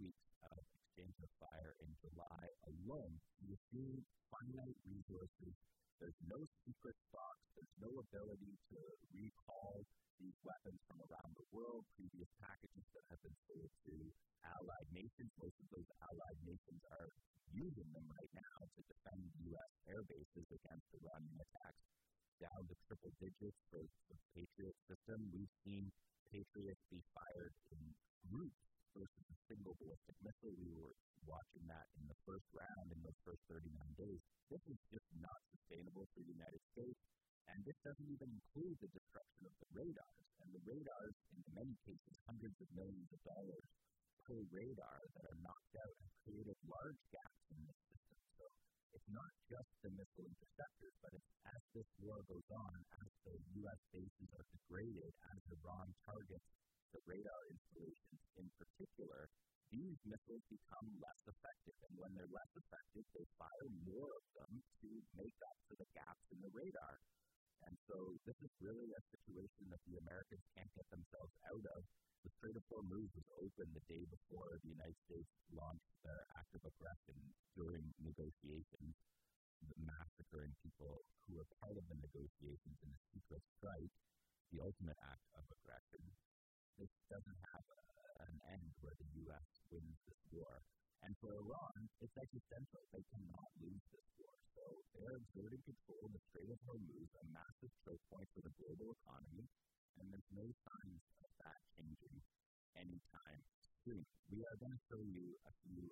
weeks of exchange of fire in July alone, you're seeing finite resources. There's no secret stocks. There's no ability to recall these weapons from around the world, previous packages that have been sold to allied nations. Most of those allied nations are using them right now to defend U.S. air bases against Iranian attacks. Down to triple digits for the Patriot system. We've seen Patriots be fired in groups versus a single ballistic missile. We were watching that in the first round in those first 39 days. This is just not sustainable for the United States. And this doesn't even include the destruction of the radars. And the radars, in many cases, hundreds of millions of dollars per radar that are knocked out and created large gaps in this system. So it's not just the missile interceptors, but it's as this war goes on, as the U.S. bases are degraded, as Iran targets the radar installations in particular, these missiles become less effective. And when they're less effective, they fire more of them to make up for the gaps in the radar. And so this is really a situation that the Americans can't get themselves out of. The Strait of Hormuz was open the day before the United States launched their act of aggression during negotiations, massacring people who were part of the negotiations in a secret strike, the ultimate act of aggression. This doesn't have an end where the U.S. wins this war. And for Iran, it's existential. They cannot lose this war. So they're exerting control of the Strait of Hormuz, a massive choke point for the global economy, and there's no signs of that changing anytime soon. We are going to show you a few